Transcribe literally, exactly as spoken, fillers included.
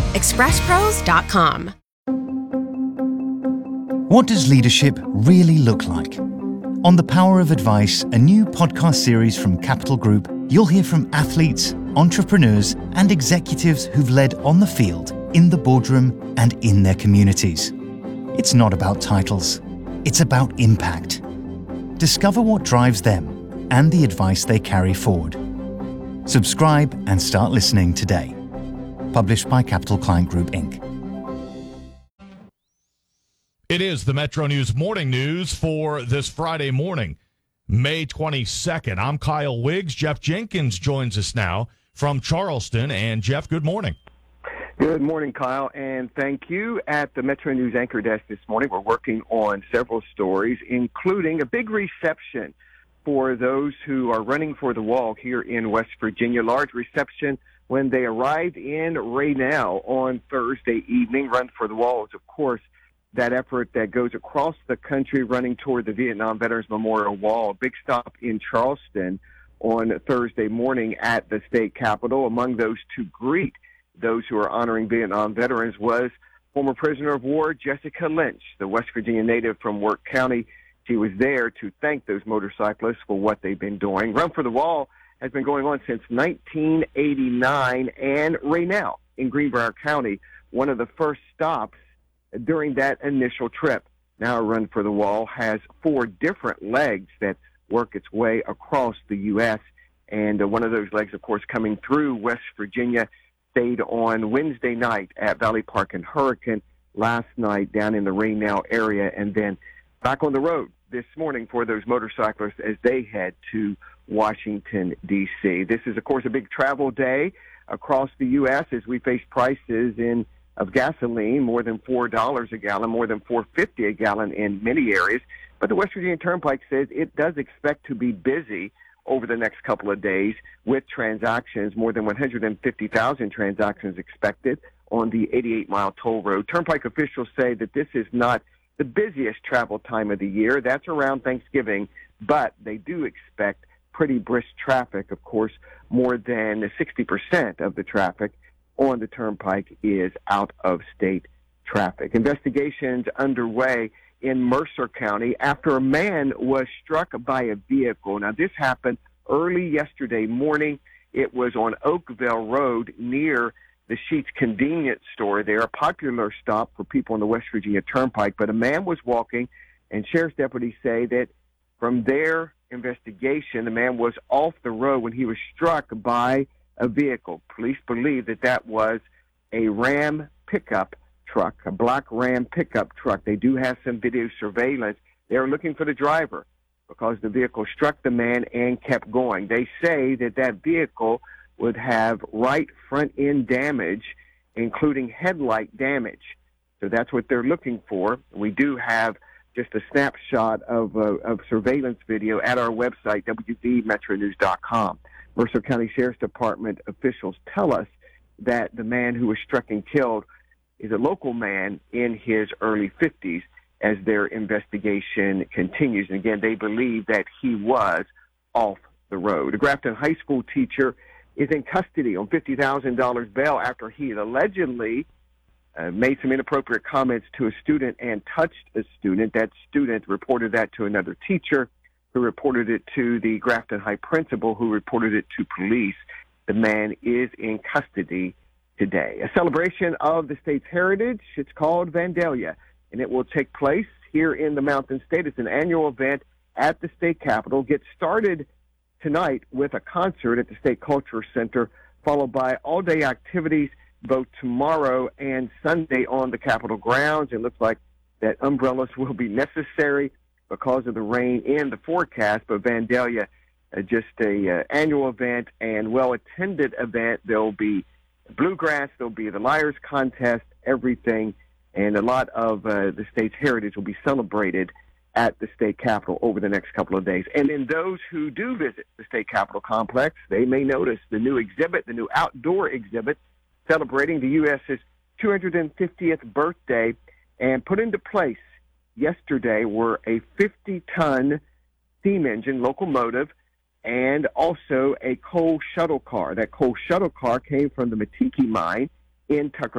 express pros dot com. What does leadership really look like? On The Power of Advice, a new podcast series from Capital Group, you'll hear from athletes, entrepreneurs, and executives who've led on the field, in the boardroom, and in their communities. It's not about titles. It's about impact. Discover what drives them and the advice they carry forward. Subscribe and start listening today. Published by Capital Client Group, Incorporated. It is the Metro News Morning News for this Friday morning, May twenty-second. I'm Kyle Wiggs. Jeff Jenkins joins us now from Charleston. And, Jeff, good morning. Good morning, Kyle, and thank you. At the Metro News Anchor Desk this morning, we're working on several stories, including a big reception for those who are running for the wall here in West Virginia. Large reception when they arrived in Raynell on Thursday evening. Run for the Wall is, of course, that effort that goes across the country running toward the Vietnam Veterans Memorial Wall. A big stop in Charleston on Thursday morning at the state capitol. Among those to greet those who are honoring Vietnam veterans was former prisoner of war Jessica Lynch, the West Virginia native from Work County. She was there to thank those motorcyclists for what they've been doing. Run for the Wall has been going on since nineteen eighty-nine, and Raynell in Greenbrier County, one of the first stops during that initial trip. Now Run for the Wall has four different legs that work its way across the U S, and uh, one of those legs, of course, coming through West Virginia, stayed on Wednesday night at Valley Park and Hurricane, last night down in the Raynell area, and then back on the road this morning for those motorcyclists as they head to Washington, D C. This is, of course, a big travel day across the U S as we face prices in of gasoline more than four dollars a gallon, more than four dollars and fifty cents a gallon in many areas. But the West Virginia Turnpike says it does expect to be busy over the next couple of days with transactions, more than one hundred fifty thousand transactions expected on the eighty-eight mile toll road. Turnpike officials say that this is not the busiest travel time of the year. That's around Thanksgiving, but they do expect pretty brisk traffic. Of course, more than sixty percent of the traffic on the Turnpike is out-of-state traffic. Investigations underway in Mercer County after a man was struck by a vehicle. Now, this happened early yesterday morning. It was on Oakville Road near the Sheetz convenience store there, a popular stop for people on the West Virginia Turnpike. But a man was walking, and sheriff's deputies say that from their investigation, the man was off the road when he was struck by a vehicle. Police believe that that was a Ram pickup truck, a black Ram pickup truck. They do have some video surveillance. They are looking for the driver because the vehicle struck the man and kept going. They say that that vehicle would have right front end damage, including headlight damage. So that's what they're looking for. We do have just a snapshot of, uh, of surveillance video at our website, w v metro news dot com. Mercer County Sheriff's Department officials tell us that the man who was struck and killed is a local man in his early fifties as their investigation continues. And again, they believe that he was off the road. A Grafton High School teacher is in custody on fifty thousand dollars bail after he allegedly uh, made some inappropriate comments to a student and touched a student. That student reported that to another teacher, who reported it to the Grafton High principal, who reported it to police. The man is in custody today. A celebration of the state's heritage. It's called Vandalia, and it will take place here in the Mountain State. It's an annual event at the state capitol. Gets started tonight with a concert at the State Culture Center, followed by all-day activities both tomorrow and Sunday on the Capitol grounds. It looks like that umbrellas will be necessary because of the rain in the forecast, but Vandalia, uh, just a uh, annual event and well-attended event. There'll be bluegrass, there'll be the Liars Contest, everything, and a lot of uh, the state's heritage will be celebrated at the state capitol over the next couple of days. And then those who do visit the state capitol complex, they may notice the new exhibit, the new outdoor exhibit, celebrating the U S's two hundred fiftieth birthday, and put into place yesterday were a fifty-ton steam engine locomotive and also a coal shuttle car. That coal shuttle car came from the Matiki mine in Tucker